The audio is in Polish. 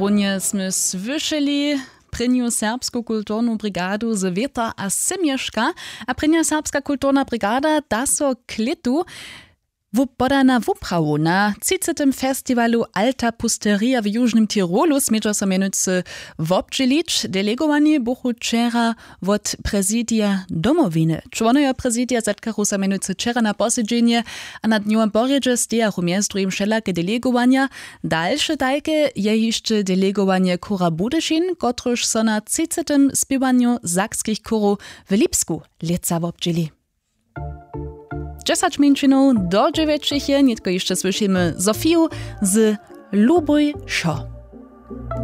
runje sme słyšeli prynju serbsku kulturnu brigadu z Větra a Semješka, a prynja serbska kulturna brigada da so klitu podana wuprawu na 30. festiwalu Alta Pusteria w Južnym Tirolu smieđa so mianowicie wobdźelić delegowani buchu wczera od prezydia domowiny. Członowie prezydia zetkaru sa mianowicie wczera na posiedzenie, a nad dniom porjedże stejaru między drugim wszelakie delegowania. Dalsze tajke je jeszcze delegowanie kura Budyšin, kotruž so na 30. spiewaniu sakskich kurów w Lipsku leca wobdźeli. 10 minut do 9 je, nitko jeszcze słyszymy Zofiu z Lubuj Szo.